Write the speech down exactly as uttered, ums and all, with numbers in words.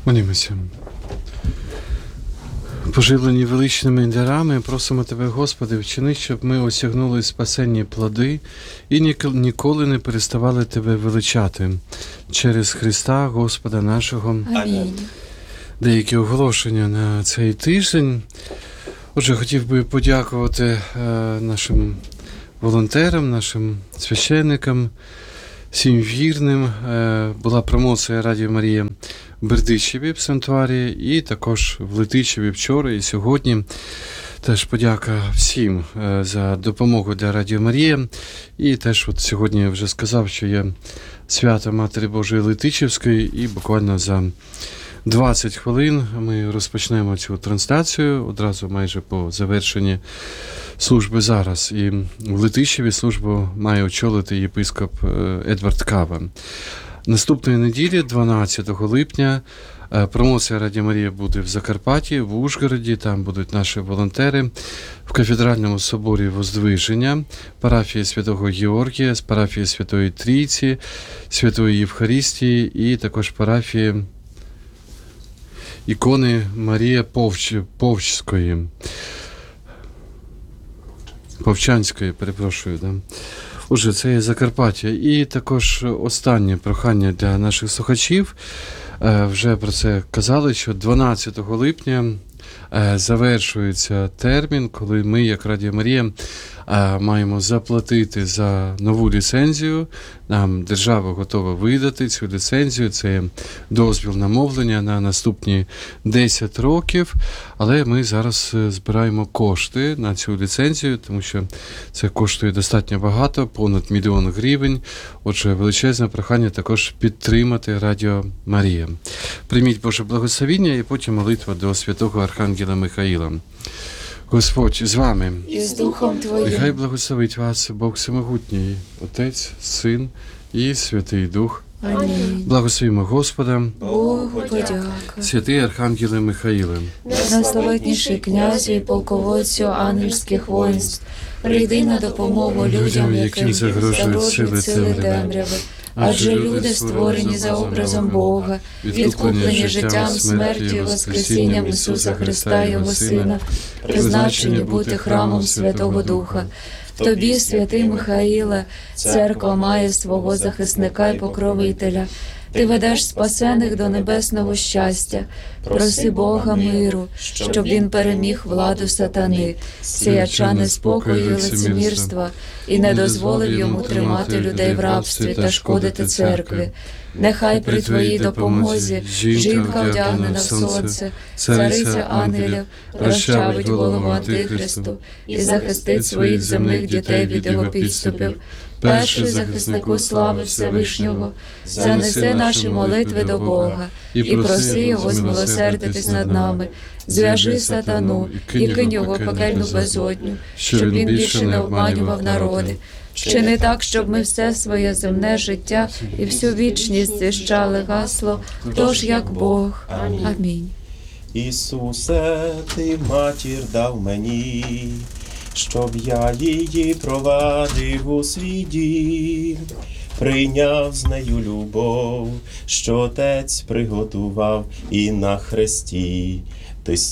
Молімося. Поживлені величними дарами, просимо Тебе, Господи, вчини, щоб ми осягнули спасенні плоди і ніколи не переставали Тебе величати. Через Христа, Господа нашого. Амінь. Деякі оголошення на цей тиждень. Отже, хотів би подякувати е, нашим волонтерам, нашим священникам, всім вірним. Е, була промоція Радіо Марія в Бердичеві в санктуарі і також в Летичеві вчора і сьогодні. Теж подяка всім е, за допомогу для Радіо Марія. І теж от сьогодні я вже сказав, що є свято Матері Божої Летичівської, і буквально за двадцять хвилин ми розпочнемо цю трансляцію, одразу майже по завершенні служби зараз. І в Летичеві службу має очолити єпископ Едвард Кава. Наступної неділі, дванадцятого липня, промоція Радіо Марія буде в Закарпатті, в Ужгороді, там будуть наші волонтери, в Кафедральному соборі Воздвиження, парафії Святого Георгія, з парафії Святої Трійці, Святої Євхаристії і також парафії ікони Марія Повч... Повчської. Повчанської, перепрошую, да. Отже, це є Закарпаття. І також останнє прохання для наших слухачів. Вже про це казали, що дванадцятого липня завершується термін, коли ми, як Радіо Марія, маємо заплатити за нову ліцензію. Нам держава готова видати цю ліцензію. Це дозвіл на мовлення на наступні десять років. Але ми зараз збираємо кошти на цю ліцензію, тому що це коштує достатньо багато, понад мільйон гривень. Отже, величезне прохання також підтримати Радіо Марія. Прийміть Боже благословіння і потім молитва до святого Архангела Михаїла. Господь з вами. І з Духом Твоїм. Нехай благословить вас Бог Всемогутній, Отець, Син і Святий Дух. Амінь. Благословимо Господа. Богу подяка. Святий Архангеле Михаїле. Найславетніший князю і полководцю ангельських воїнств, прийди на допомогу людям, яким загрожують сили темряви. Адже люди створені за образом Бога, відкуплені життям, смертю і воскресінням Ісуса Христа, Його Сина, призначені бути храмом Святого Духа. В Тобі, святий Михаїле, церква має свого захисника і покровителя. Ти ведеш спасених до небесного щастя. Проси Бога миру, щоб він переміг владу сатани, сіяча неспокою і лицемірства, і не дозволив йому тримати людей в рабстві та шкодити церкві. Нехай при Твоїй допомозі жінка вдягнена в сонце, цариця ангелів, розчавить голову Антихристу і захистить своїх земних дітей від його підступів. Перший захиснику слави Всевишнього, занеси наші молитви до Бога і проси Його змилосердитись над нами. Зв'яжи сатану і кинь його в пекельну безодню, щоб він більше не обманював народи. Вчини так, щоб ми все своє земне життя і всю вічність звіщали гасло «Хто ж як Бог». Амінь. Ісусе, Ти матір дав мені, щоб я її провадив у свій дім, прийняв з нею любов, що Отець приготував і на хресті. Ти